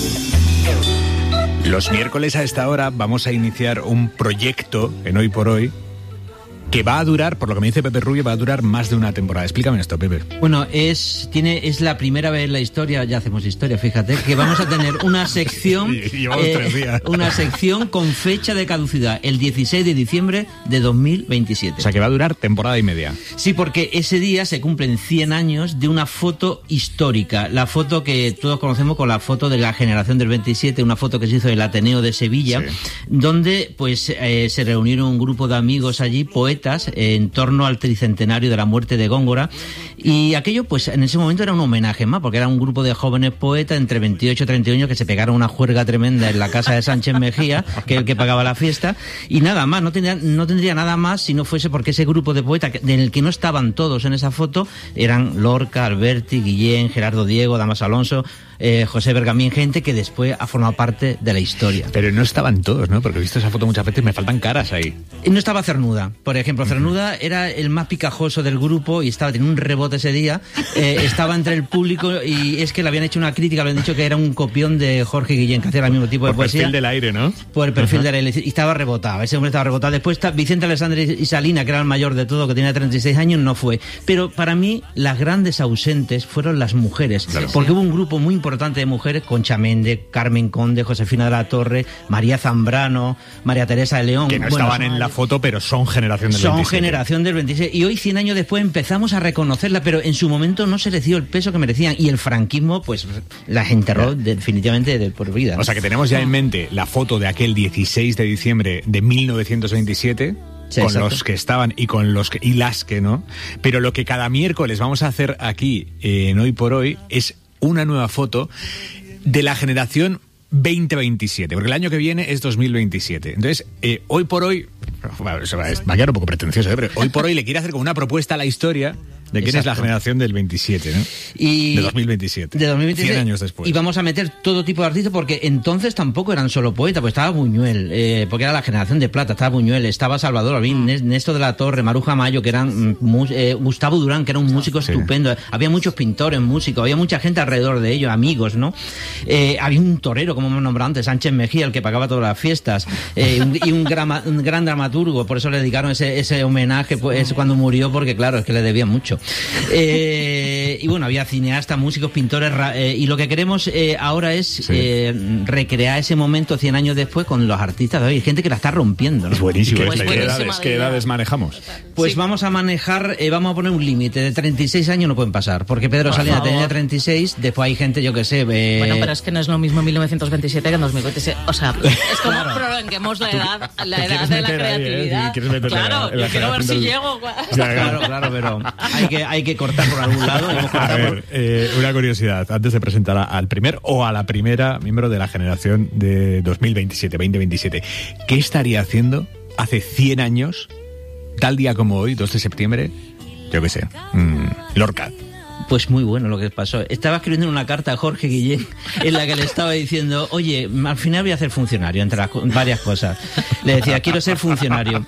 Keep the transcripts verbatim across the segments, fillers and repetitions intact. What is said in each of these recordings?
Los miércoles a esta hora vamos a iniciar un proyecto en Hoy por Hoy que va a durar, por lo que me dice Pepe Rubio, va a durar más de una temporada. Explícame esto, Pepe. Bueno, es tiene es la primera vez en la historia, ya hacemos historia, fíjate, que vamos a tener una sección Llevamos eh, tres días. una sección con fecha de caducidad, el dieciséis de diciembre de dos mil veintisiete. O sea, que va a durar temporada y media. Sí, porque ese día se cumplen cien años de una foto histórica, la foto que todos conocemos con la foto de la generación del veintisiete, una foto que se hizo en el Ateneo de Sevilla, sí. donde pues eh, se reunieron un grupo de amigos allí, poetas, en torno al tricentenario de la muerte de Góngora, y aquello pues en ese momento era un homenaje más, porque era un grupo de jóvenes poetas entre veintiocho y treinta años que se pegaron una juerga tremenda en la casa de Sánchez Mejía, que es el que pagaba la fiesta, y nada más, no tendría, no tendría nada más si no fuese porque ese grupo de poetas, en el que no estaban todos en esa foto, eran Lorca, Alberti, Guillén, Gerardo Diego, Damas Alonso, Eh, José Bergamín, gente que después ha formado parte de la historia. Pero no estaban todos, ¿no? Porque he visto esa foto muchas veces, me faltan caras ahí. No estaba Cernuda, por ejemplo. Cernuda era el más picajoso del grupo y estaba teniendo un rebote ese día. Eh, estaba entre el público y es que le habían hecho una crítica, le habían dicho que era un copión de Jorge Guillén, que hacía el mismo tipo de por poesía. Por el perfil del aire, ¿no? Por el perfil Ajá. del aire. Y estaba rebotado, ese hombre estaba rebotado. Después está Vicente Alexandre y Salina, que era el mayor de todo, que tenía treinta y seis años, no fue. Pero para mí, las grandes ausentes fueron las mujeres. Claro. Porque hubo un grupo muy importante de mujeres, Concha Méndez, Carmen Conde, Josefina de la Torre, María Zambrano, María Teresa de León. Que no bueno, estaban en la foto, pero son generación del son veintisiete. Son generación del veintisiete. Y hoy, cien años después, empezamos a reconocerla, pero en su momento no se les dio el peso que merecían. Y el franquismo, pues, las enterró yeah. definitivamente de por vida, ¿no? O sea, que tenemos ya en mente la foto de aquel dieciséis de diciembre de mil novecientos veintisiete... Sí, con exacto. los que estaban y con los que, y las que no. Pero lo que cada miércoles vamos a hacer aquí eh, en Hoy por Hoy es una nueva foto de la generación veinte veintisiete, porque el año que viene es dos mil veintisiete. Entonces, eh, hoy por hoy, bueno, eso va a quedar un poco pretencioso, ¿eh? Pero hoy por hoy le quiere hacer como una propuesta a la historia de quién Exacto. es la generación del veintisiete, ¿no? Y de dos mil veintisiete. De dos mil veintisiete. cien años después. Y vamos a meter todo tipo de artistas, porque entonces tampoco eran solo poetas, pues estaba Buñuel, eh, porque era la generación de plata, estaba Buñuel, estaba Salvador Albín, Néstor de la Torre, Maruja Mayo, que eran eh, Gustavo Durán, que era un músico sí. estupendo, había muchos pintores, músicos, había mucha gente alrededor de ellos, amigos, ¿no? Eh, había un torero, como hemos nombrado antes, Sánchez Mejía, el que pagaba todas las fiestas, eh, y un, grama, un gran dramaturgo, por eso le dedicaron ese, ese homenaje pues, cuando murió, porque claro, es que le debía mucho. Eh, Eh, y bueno, había cineastas, músicos, pintores, eh, y lo que queremos eh, ahora es sí. eh, recrear ese momento cien años después con los artistas de hoy, gente que la está rompiendo, ¿no? Es buenísimo. Pues ¿Qué, edades, ¿Qué edades manejamos? Pues sí. vamos a manejar, eh, vamos a poner un límite, de treinta y seis años no pueden pasar, porque Pedro Por Salinas favor. tenía treinta y seis, después hay gente, yo que sé... Eh... Bueno, pero es que no es lo mismo en mil novecientos veintisiete que en dos mil veintisiete, o sea, es como claro. prolonguemos la edad, la edad de la creatividad. Ahí, ¿eh? Claro, la, la yo quiero ver si del... llego. Claro, claro, pero hay que, hay que cortar por algún lado. A ver, eh, una curiosidad, antes de presentar al primer o a la primera miembro de la generación de dos mil veintisiete, veinte veintisiete, ¿qué estaría haciendo hace cien años, tal día como hoy, dos de septiembre, yo qué sé, mmm, Lorca? Pues muy bueno lo que pasó. Estaba escribiendo una carta a Jorge Guillén en la que le estaba diciendo, oye, al final voy a ser funcionario, entre las varias cosas. Le decía, quiero ser funcionario.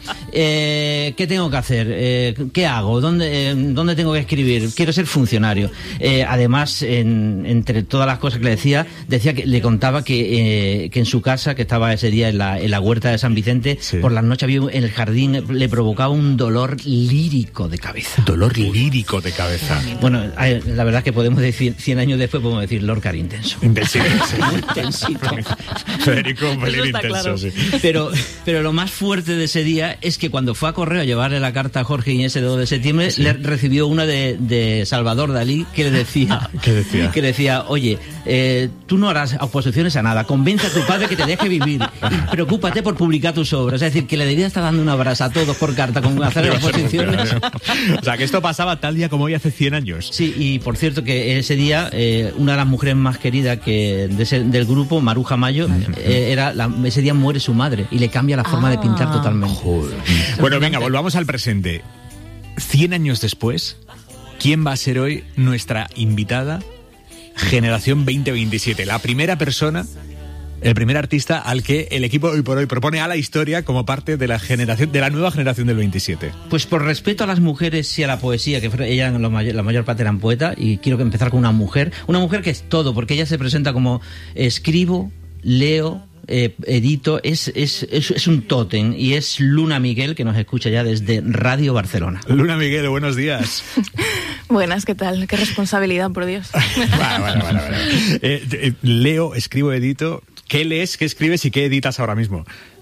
Eh, ¿Qué tengo que hacer? Eh, ¿Qué hago? ¿Dónde, eh, ¿Dónde tengo que escribir? Quiero ser funcionario. Eh, además, en, entre todas las cosas que le decía, decía que le contaba que, eh, que en su casa, que estaba ese día en la, en la huerta de San Vicente, sí. por las noches había en el jardín, le provocaba un dolor lírico de cabeza. Dolor lírico de cabeza. Bueno, la verdad es que podemos decir, cien años después podemos decir Lorca era intenso. Intensito. Muy intensito. Federico, un pelín intenso, claro. sí. Pero, pero lo más fuerte de ese día es que cuando fue a correo a llevarle la carta a Jorge y ese dos de septiembre, sí. le recibió una de, de Salvador Dalí que le decía, ¿Qué decía? que decía, oye, eh, tú no harás oposiciones a nada, convence a tu padre que te deje vivir y preocúpate por publicar tus obras. Es decir, que le debía estar dando un abrazo a todos por carta con hacer oposiciones. O sea, que esto pasaba tal día como hoy hace cien años. Sí, y por cierto que ese día eh, una de las mujeres más queridas que de ese, del grupo, Maruja Mayo, eh, era la, ese día muere su madre y le cambia la forma ah. de pintar totalmente. Joder. Bueno, venga, volvamos al presente. Cien años después, ¿quién va a ser hoy nuestra invitada? Generación veinte veintisiete, la primera persona El primer artista al que el equipo hoy por hoy propone a la historia como parte de la generación, de la nueva generación del veintisiete. Pues por respeto a las mujeres y a la poesía, que ella la mayor, la mayor parte eran poetas, y quiero empezar con una mujer, una mujer que es todo, porque ella se presenta como escribo, leo, eh, edito, es, es, es, es un tótem, y es Luna Miguel, que nos escucha ya desde Radio Barcelona. Luna Miguel, buenos días. Buenas, ¿qué tal? Qué responsabilidad, por Dios. Bueno, bueno, bueno, bueno. Eh, eh, leo, escribo, edito. ¿Qué lees, qué escribes y qué editas ahora mismo?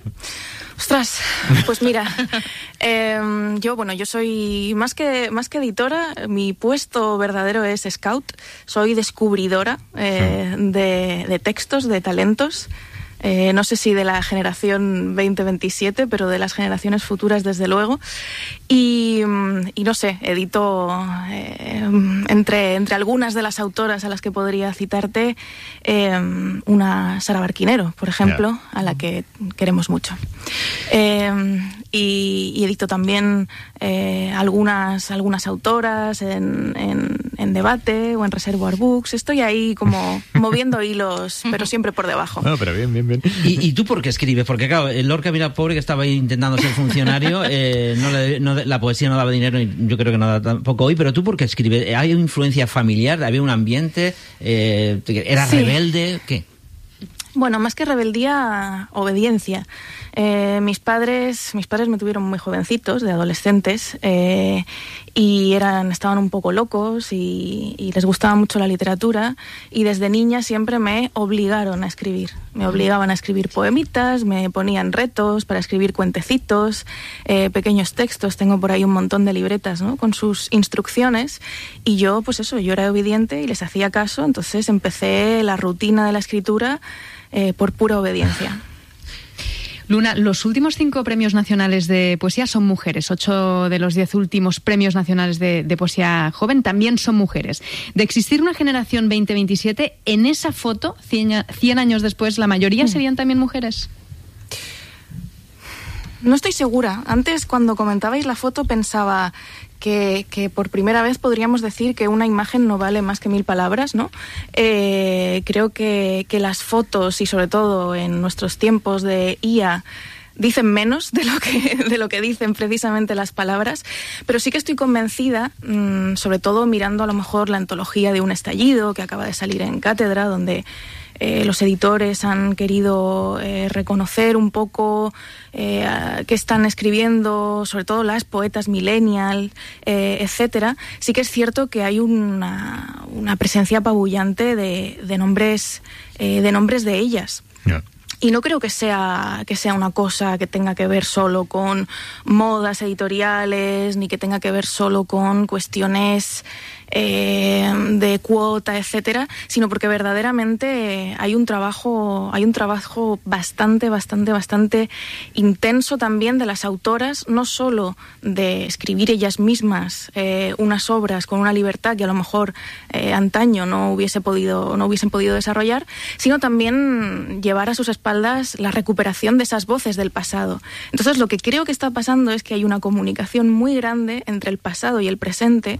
Ostras, pues mira, eh, yo bueno, yo soy más que más que editora, mi puesto verdadero es scout, soy descubridora eh, de, de textos, de talentos. Eh, no sé si de la generación veinte veintisiete, pero de las generaciones futuras desde luego. Y, y no sé, edito eh, entre, entre algunas de las autoras a las que podría citarte, eh, una Sara Barquinero, por ejemplo, yeah. a la que queremos mucho. Eh, y, y edito también eh, algunas, algunas autoras en, en, en Debate o en Reservoir Books. Estoy ahí como moviendo hilos, pero siempre por debajo. No, pero bien, bien, bien. ¿Y, ¿Y tú por qué escribes? Porque claro, el Lorca, mira, pobre, que estaba ahí intentando ser funcionario, eh, no le, no, la poesía no daba dinero y yo creo que no da tampoco hoy, pero ¿tú por qué escribes? ¿Hay una influencia familiar? ¿Había un ambiente? Eh, ¿Era sí. rebelde? ¿Qué? Bueno, más que rebeldía, obediencia. Eh, mis padres, mis padres me tuvieron muy jovencitos, de adolescentes, eh, y eran, estaban un poco locos y, y les gustaba mucho la literatura, y desde niña siempre me obligaron a escribir. Me obligaban a escribir poemitas, me ponían retos para escribir cuentecitos, eh, pequeños textos. Tengo por ahí un montón de libretas, ¿no?, con sus instrucciones, y yo, pues eso, yo era obediente y les hacía caso. Entonces empecé la rutina de la escritura eh, por pura obediencia. Luna, los últimos cinco premios nacionales de poesía son mujeres. Ocho de los diez últimos premios nacionales de, de poesía joven también son mujeres. De existir una generación veinte veintisiete, en esa foto, cien años después, ¿la mayoría serían también mujeres? No estoy segura. Antes, cuando comentabais la foto, pensaba que, que por primera vez podríamos decir que una imagen no vale más que mil palabras, ¿no? Eh, creo que, que las fotos, y sobre todo en nuestros tiempos de I A, dicen menos de lo que de lo que dicen precisamente las palabras, pero sí que estoy convencida, mmm, sobre todo mirando a lo mejor la antología de Un estallido, que acaba de salir en Cátedra, donde Eh, los editores han querido eh, reconocer un poco eh, qué están escribiendo, sobre todo las poetas millennial, eh, etcétera. Sí que es cierto que hay una, una presencia apabullante de, de nombres eh, de nombres de ellas. Yeah. Y no creo que sea, que sea una cosa que tenga que ver solo con modas editoriales, ni que tenga que ver solo con cuestiones eh, de cuota, etcétera, sino porque verdaderamente hay un trabajo, hay un trabajo bastante, bastante, bastante intenso también de las autoras, no solo de escribir ellas mismas eh, unas obras con una libertad que a lo mejor eh, antaño no hubiese podido, no hubiesen podido desarrollar, sino también llevar a sus espaldas la recuperación de esas voces del pasado. Entonces, lo que creo que está pasando es que hay una comunicación muy grande entre el pasado y el presente,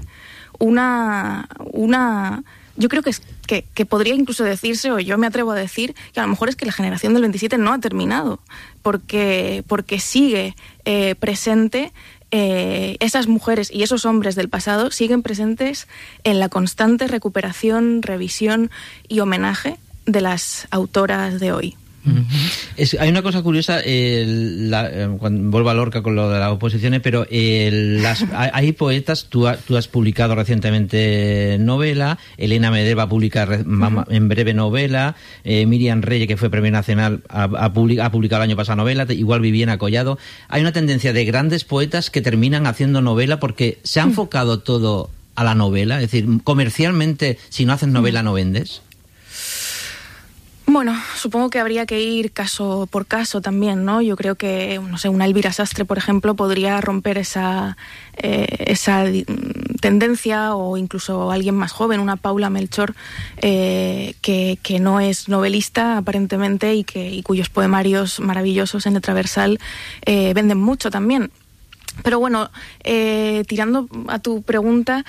una, una yo creo que, es, que, que podría incluso decirse, o yo me atrevo a decir, que a lo mejor es que la generación del veintisiete no ha terminado, porque, porque sigue eh, presente. Eh, esas mujeres y esos hombres del pasado siguen presentes en la constante recuperación, revisión y homenaje de las autoras de hoy. Es, hay una cosa curiosa, eh, la, eh, cuando vuelvo a Lorca con lo de las oposiciones, pero eh, las, hay, hay poetas, tú, ha, tú has publicado recientemente novela, Elena Medel va a publicar uh-huh. en breve novela, eh, Miriam Reyes, que fue Premio Nacional, ha, ha, public, ha publicado el año pasado novela, igual Viviana Collado. Hay una tendencia de grandes poetas que terminan haciendo novela porque se ha enfocado todo a la novela, es decir, comercialmente, si no haces novela no vendes. Bueno, supongo que habría que ir caso por caso también, ¿no? Yo creo que, no sé, una Elvira Sastre, por ejemplo, podría romper esa, eh, esa tendencia, o incluso alguien más joven, una Paula Melchor, eh, que, que no es novelista aparentemente y, que, y cuyos poemarios maravillosos en letra versal eh, venden mucho también. Pero bueno, eh, tirando a tu pregunta,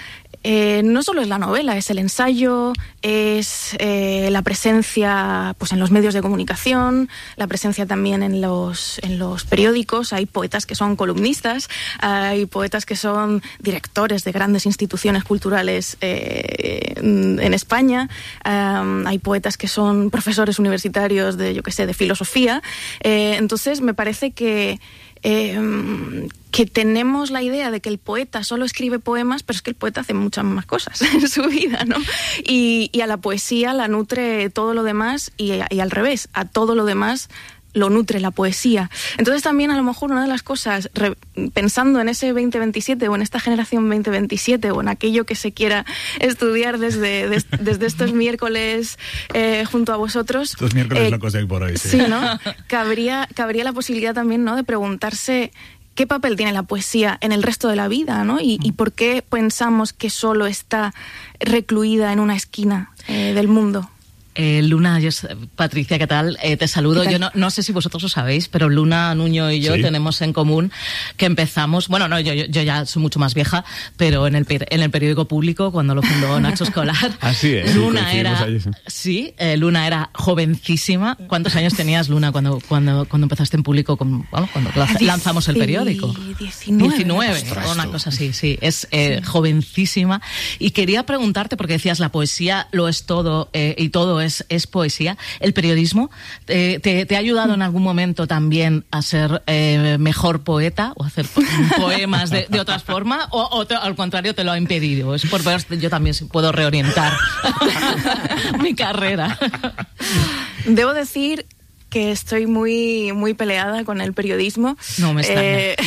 eh, no solo es la novela, es el ensayo, es eh, la presencia pues, en los medios de comunicación, la presencia también en los, en los periódicos. Hay poetas que son columnistas, hay poetas que son directores de grandes instituciones culturales eh, en España, um, hay poetas que son profesores universitarios de, yo qué sé, de filosofía. Eh, entonces me parece que Eh, que tenemos la idea de que el poeta solo escribe poemas, pero es que el poeta hace muchas más cosas en su vida, ¿no? Y, y a la poesía la nutre todo lo demás y, y al revés, a todo lo demás lo nutre la poesía. Entonces también a lo mejor una de las cosas, re, pensando en ese veinte veintisiete o en esta generación veinte veintisiete o en aquello que se quiera estudiar desde, des, desde estos miércoles eh, junto a vosotros. Estos miércoles eh, locos de hoy por hoy, sí. Sí, ¿no? Cabría, cabría la posibilidad también, ¿no?, de preguntarse qué papel tiene la poesía en el resto de la vida, ¿no? Y, y por qué pensamos que solo está recluida en una esquina eh, del mundo. Eh, Luna, yo, Patricia, ¿qué tal? Eh, te saludo. Yo no, no sé si vosotros lo sabéis, pero Luna, Nuño y yo sí. tenemos en común que empezamos, bueno, no, yo, yo, yo ya soy mucho más vieja, pero en el, en el periódico Público, cuando lo fundó Nacho Escolar, así es, Luna sí, era, allí, sí, sí eh, Luna era jovencísima. ¿Cuántos años tenías, Luna, cuando, cuando, cuando empezaste en Público, con, bueno, cuando lanzamos el periódico? diecinueve. diecinueve, una cosa así, sí, es eh, sí. jovencísima. Y quería preguntarte, porque decías, la poesía lo es todo, eh, y todo es Es, es poesía. ¿El periodismo eh, te, te ha ayudado en algún momento también a ser eh, mejor poeta o a hacer poemas de, de otras formas? ¿O, o te, al contrario te lo ha impedido? Es por ver, yo también puedo reorientar mi carrera. Debo decir que estoy muy, muy peleada con el periodismo. No me extraña. Eh...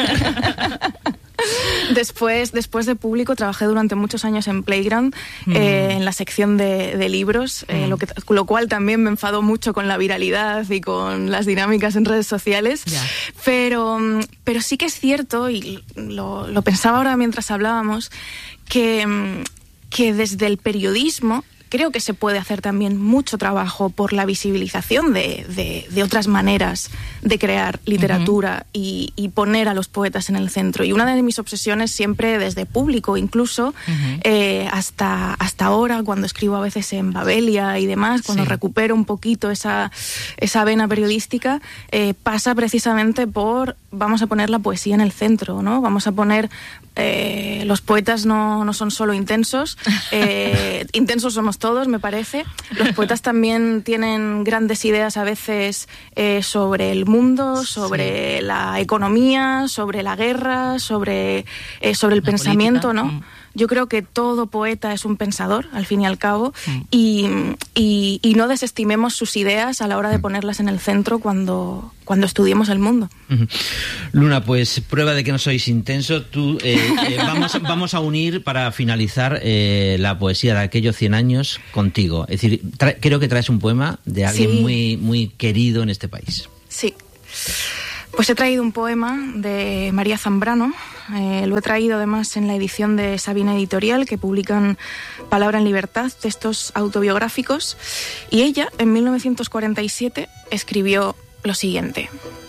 Después, después de Público trabajé durante muchos años en Playground, mm. eh, en la sección de, de libros, mm. eh, lo, que, lo cual también me enfadó mucho con la viralidad y con las dinámicas en redes sociales. Yeah. Pero, pero sí que es cierto, y lo, lo pensaba ahora mientras hablábamos, que, que desde el periodismo creo que se puede hacer también mucho trabajo por la visibilización de, de, de otras maneras de crear literatura uh-huh. y, y poner a los poetas en el centro. Y una de mis obsesiones siempre desde Público, incluso uh-huh. eh, hasta, hasta ahora, cuando escribo a veces en Babelia y demás, cuando sí. recupero un poquito esa, esa vena periodística, eh, pasa precisamente por vamos a poner la poesía en el centro, ¿no? Vamos a poner eh, los poetas no, no son solo intensos, eh, intensos somos todos, me parece. Los poetas también tienen grandes ideas a veces eh, sobre el mundo, sobre sí. la economía, sobre la guerra, sobre, eh, sobre el la pensamiento, política. ¿no? Mm. Yo creo que todo poeta es un pensador, al fin y al cabo, mm. y, y, y no desestimemos sus ideas a la hora de ponerlas en el centro cuando, cuando estudiemos el mundo. Uh-huh. Luna, pues prueba de que no sois intenso. Tú, eh, eh, vamos, vamos a unir para finalizar eh, la poesía de aquellos cien años contigo. Es decir, tra- creo que traes un poema de alguien sí. muy, muy querido en este país. Sí. Pues he traído un poema de María Zambrano. Eh, lo he traído además en la edición de Sabina Editorial, que publican Palabra en Libertad, textos autobiográficos. Y ella, en mil novecientos cuarenta y siete, escribió lo siguiente.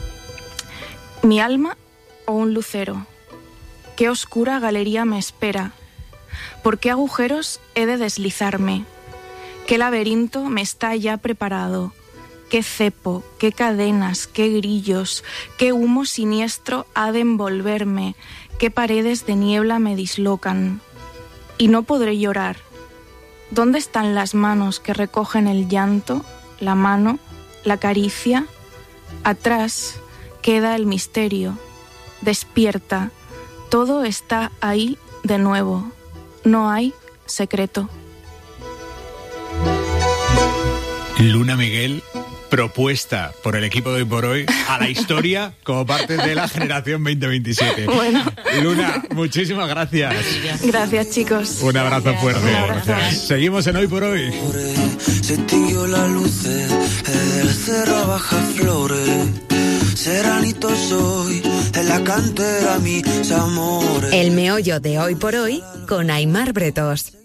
Mi alma o un lucero, qué oscura galería me espera, por qué agujeros he de deslizarme, qué laberinto me está ya preparado, qué cepo, qué cadenas, qué grillos, qué humo siniestro ha de envolverme, qué paredes de niebla me dislocan. Y no podré llorar. ¿Dónde están las manos que recogen el llanto, la mano, la caricia? Atrás queda el misterio. Despierta. Todo está ahí de nuevo. No hay secreto. Luna Miguel, propuesta por el equipo de Hoy por Hoy a la historia como parte de la generación veinte veintisiete. Bueno. Luna, muchísimas gracias. Gracias, chicos. Un abrazo gracias. fuerte. Un abrazo. Gracias. Seguimos en Hoy por Hoy. Se extinguió la luz del cerro a baja flores. Seranito soy, en la cantera mis amores. El meollo de Hoy por Hoy con Aimar Bretos.